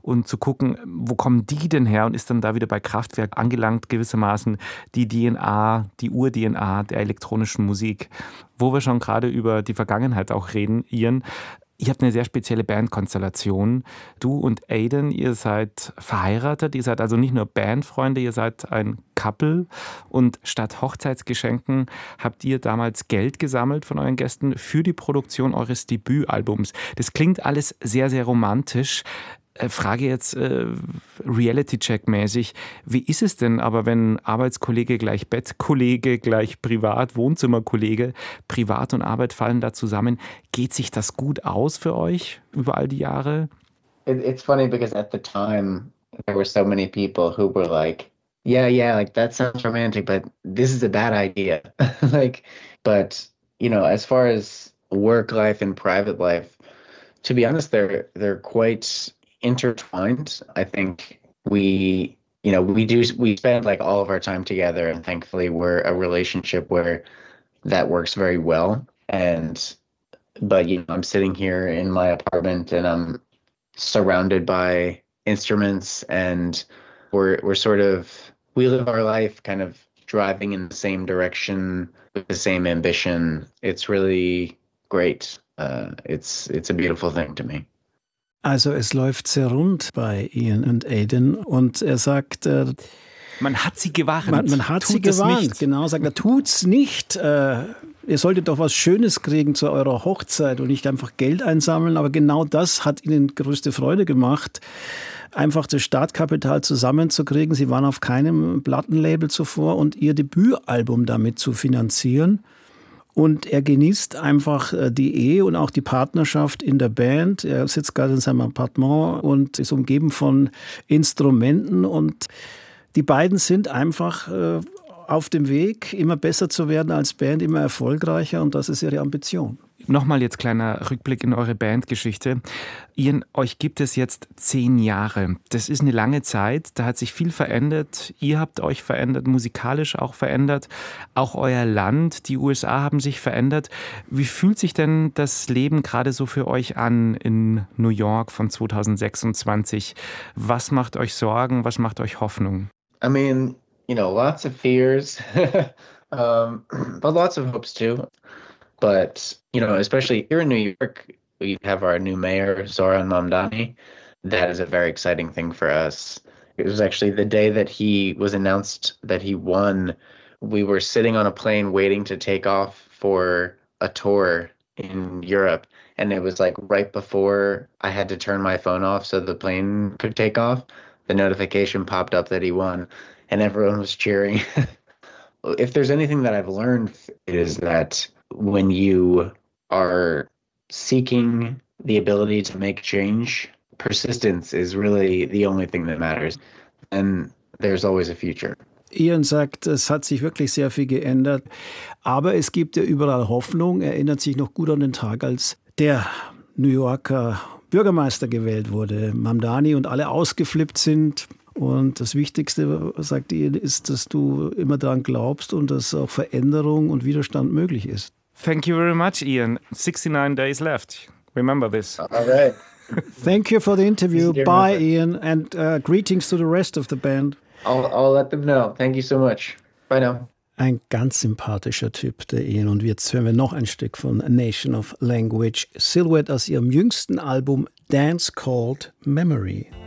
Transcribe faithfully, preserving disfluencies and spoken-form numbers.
und zu gucken, wo kommen die denn her und ist dann da wieder bei Kraftwerk angelangt, gewissermaßen die D N A, die Ur-D N A der elektronischen Musik. Wo wir schon gerade über die Vergangenheit auch reden, Ian, ihr habt eine sehr spezielle Bandkonstellation. Du und Aidan, ihr seid verheiratet, ihr seid also nicht nur Bandfreunde, ihr seid ein Couple. Und statt Hochzeitsgeschenken habt ihr damals Geld gesammelt von euren Gästen für die Produktion eures Debütalbums. Das klingt alles sehr, sehr romantisch. Frage jetzt äh, Reality-Check-mäßig, wie ist es denn aber, wenn Arbeitskollege gleich Bettkollege, gleich Privat, Wohnzimmerkollege, Privat und Arbeit fallen da zusammen? Geht sich das gut aus für euch über all die Jahre? It, it's funny because at the time there were so many people who were like, yeah, yeah, like that sounds romantic, but this is a bad idea. Like, but you know, as far as work life and private life, to be honest, they're they're quite intertwined. I think we, you know, we do, we spend like all of our time together, and thankfully we're a relationship where that works very well. And, but, you know, I'm sitting here in my apartment and I'm surrounded by instruments, and we're, we're sort of, we live our life kind of driving in the same direction with the same ambition. It's really great. Uh, it's, it's a beautiful thing to me. Also es läuft sehr rund bei Ian und Aidan und er sagt, äh, man hat sie gewarnt. Man, man hat Tut sie gewarnt, nicht. genau, sagt er, tut's nicht. Äh, ihr solltet doch was Schönes kriegen zu eurer Hochzeit und nicht einfach Geld einsammeln, aber genau das hat ihnen größte Freude gemacht, einfach das Startkapital zusammenzukriegen. Sie waren auf keinem Plattenlabel zuvor und ihr Debütalbum damit zu finanzieren. Und er genießt einfach die Ehe und auch die Partnerschaft in der Band. Er sitzt gerade in seinem Appartement und ist umgeben von Instrumenten. Und die beiden sind einfach auf dem Weg, immer besser zu werden als Band, immer erfolgreicher. Und das ist ihre Ambition. Nochmal jetzt kleiner Rückblick in eure Bandgeschichte. Ian, euch gibt es jetzt zehn Jahre. Das ist eine lange Zeit, da hat sich viel verändert. Ihr habt euch verändert, musikalisch auch verändert. Auch euer Land, die U S A haben sich verändert. Wie fühlt sich denn das Leben gerade so für euch an in New York von zwanzig sechsundzwanzig? Was macht euch Sorgen, was macht euch Hoffnung? I mean, you know, lots of fears, um, but lots of hopes too. But, you know, especially here in New York, we have our new mayor, Zoran Mamdani. That is a very exciting thing for us. It was actually the day that he was announced that he won. We were sitting on a plane waiting to take off for a tour in Europe. And it was like right before I had to turn my phone off so the plane could take off. The notification popped up that he won and everyone was cheering. If there's anything that I've learned, it is that when you are seeking the ability to make change, persistence is really the only thing that matters. And there's always a future. Ian sagt, es hat sich wirklich sehr viel geändert. Aber es gibt ja überall Hoffnung. Er erinnert sich noch gut an den Tag, als der New Yorker Bürgermeister gewählt wurde, Mamdani, und alle ausgeflippt sind. Und das Wichtigste, sagt Ian, ist, dass du immer daran glaubst und dass auch Veränderung und Widerstand möglich ist. Thank you very much, Ian. sixty-nine days left. Remember this. All right. Thank you for the interview. Bye, Ian, and uh, greetings to the rest of the band. I'll, I'll let them know. Thank you so much. Bye now. Ein ganz sympathischer Typ, der Ian. Und jetzt hören wir noch ein Stück von A Nation of Language, Silhouette aus ihrem jüngsten Album Dance Called Memory.